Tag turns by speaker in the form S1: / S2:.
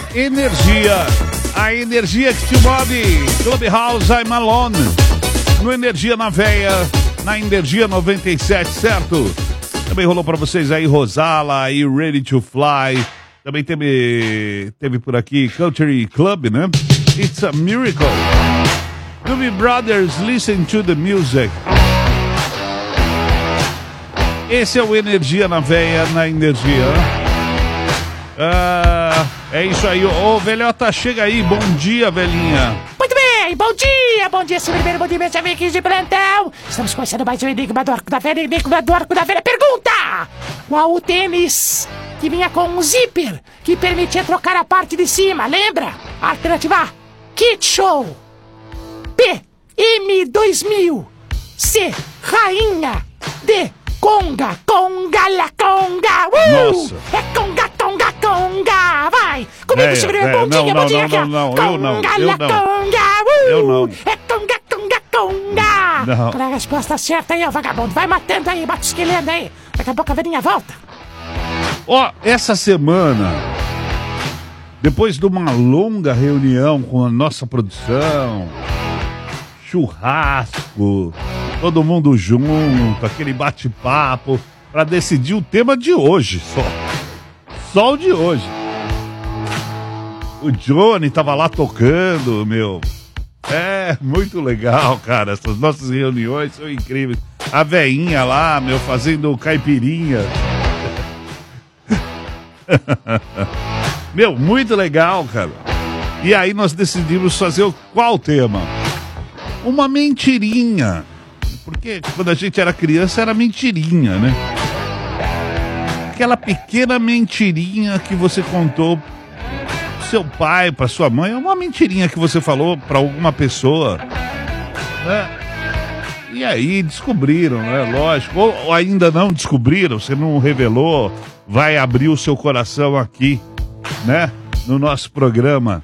S1: Energia, a energia que te move. Clubhouse, I'm Alone. No Energia na Veia, na Energia 97, certo? Também rolou pra vocês aí Rosala e Ready to Fly. Também teve por aqui Country Club, né? It's a Miracle. Doobie Brothers, Listen to the Music. Esse é o Energia na Veia, na Energia. É isso aí. Ô, velhota, chega aí. Bom dia, velhinha.
S2: Muito bem, bom dia, seu primeiro, bom dia, meus amigos de plantão. Estamos começando mais um Enigma do Arco da Velha, Enigma do Arco da Velha. Pergunta! Qual o tênis que vinha com um zíper que permitia trocar a parte de cima, lembra? Alternativa A, Kit Show. B, M2000. C, Rainha. D, Conga, Conga, la Conga.
S1: Nossa.
S2: É Conga, Conga, Conga. Vai, comigo, seu primeiro, bom dia, bom dia.
S1: Não,
S2: Conga, la Conga.
S1: Eu não.
S2: É Conga, Conga, Conga.
S1: Não.
S2: Para a resposta certa aí, ó, vagabundo. Vai matando aí, bate esquilhando aí. Daqui a pouco a velhinha volta.
S1: Ó, essa semana, depois de uma longa reunião com a nossa produção, churrasco, todo mundo junto, aquele bate-papo, pra decidir o tema de hoje, só o de hoje. O Johnny tava lá tocando, meu. É, muito legal, cara, essas nossas reuniões são incríveis. A veinha lá, meu, fazendo caipirinha. Meu, muito legal, cara. E aí nós decidimos fazer qual tema? Uma mentirinha. Porque quando a gente era criança era mentirinha, né? Aquela pequena mentirinha que você contou pro seu pai, pra sua mãe, é uma mentirinha que você falou pra alguma pessoa, né? E aí descobriram, né? Lógico. Ou ainda não descobriram, você não revelou, vai abrir o seu coração aqui, né? No nosso programa.